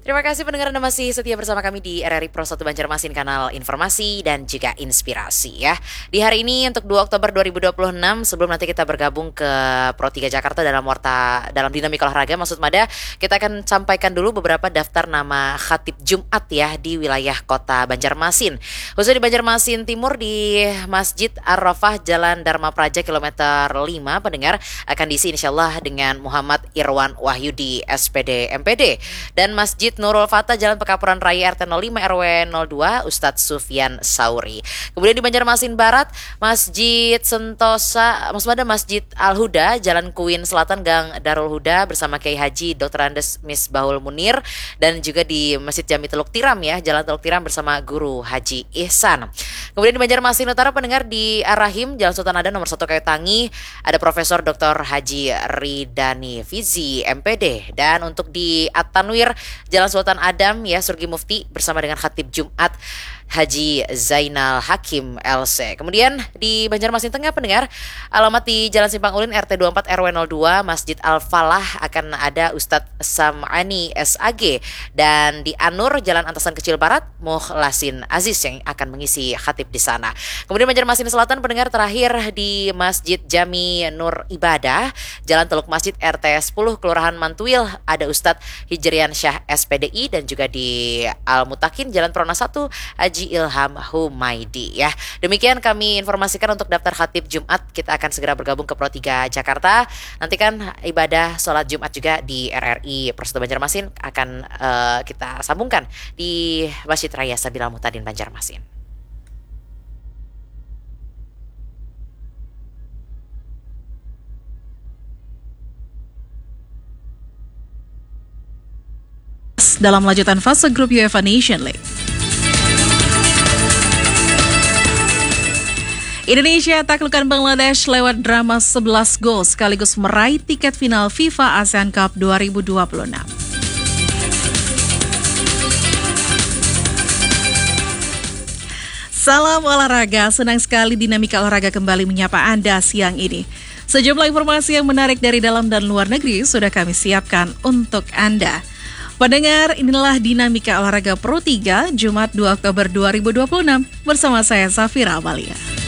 Terima kasih pendengar Anda masih setia bersama kami di RRI Pro 1 Banjarmasin, kanal informasi dan juga inspirasi ya. Di hari ini untuk 2 Oktober 2026, sebelum nanti kita bergabung ke Pro 3 Jakarta dalam dinamika olahraga, maksud Mada, kita akan sampaikan dulu beberapa daftar nama khatib Jumat ya di wilayah kota Banjarmasin. Khususnya di Banjarmasin Timur di Masjid Ar-Rafah Jalan Dharma Praja kilometer 5, pendengar akan diisi insyaallah dengan Muhammad Irwan Wahyudi SPD MPD, dan Masjid Nurul Fatah Jalan Pekapuran Raya RT 05 RW 02 Ustadz Sufyan Sauri. Kemudian di Banjarmasin Barat Masjid Sentosa, maksudnya Masjid Al-Huda Jalan Kuin Selatan Gang Darul Huda bersama Kiai Haji Dr. Andes Misbahul Munir, dan juga di Masjid Jami Teluk Tiram ya, Jalan Teluk Tiram bersama Guru Haji Ihsan. Kemudian di Banjarmasin Utara pendengar di Ar-Rahim Jalan Sultan Ada nomor 1 Kayu Tangi ada Profesor Dr. Haji Ridani Fizi MPD, dan untuk di At-Tanwir Jalan Sultan Adam ya Surgi Mufti bersama dengan khatib Jumat Haji Zainal Hakim LC. Kemudian di Banjarmasin Tengah pendengar, alamat di Jalan Simpang Ulin RT 24 RW 02 Masjid Al-Falah akan ada Ustadz Sam'ani SAG, dan di Anur Jalan Antasan Kecil Barat Mukhlasin Aziz yang akan mengisi khatib di sana. Kemudian Banjarmasin Selatan pendengar terakhir di Masjid Jami Nur Ibadah Jalan Teluk Masjid RT 10 Kelurahan Mantuil ada Ustadz Hijrian Syah SPDI, dan juga di Al-Mutakin Jalan Prona 1 Haji Ilham Humaidi ya. Demikian kami informasikan untuk daftar khatib Jumat. Kita akan segera bergabung ke Pro 3 Jakarta. Nantikan ibadah sholat Jumat juga di RRI Pro 1 Banjarmasin akan kita sambungkan di Masjid Raya Sabilal Muhtadin Banjarmasin. Dalam lanjutan fase grup UEFA Nation League, Indonesia taklukkan Bangladesh lewat drama 11 gol sekaligus meraih tiket final FIFA ASEAN Cup 2026. Salam olahraga, senang sekali dinamika olahraga kembali menyapa Anda siang ini. Sejumlah informasi yang menarik dari dalam dan luar negeri sudah kami siapkan untuk Anda. Pendengar, inilah dinamika olahraga Pro 3 Jumat 2 Oktober 2026 bersama saya Safira Amalia.